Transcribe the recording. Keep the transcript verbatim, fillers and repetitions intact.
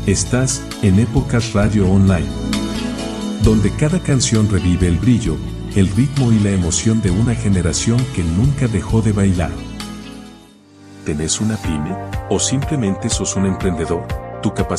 Estás en Épocas Radio Online, donde cada canción revive el brillo, el ritmo y la emoción de una generación que nunca dejó de bailar. ¿Tenés una pyme? ¿O simplemente sos un emprendedor? Tu capacidad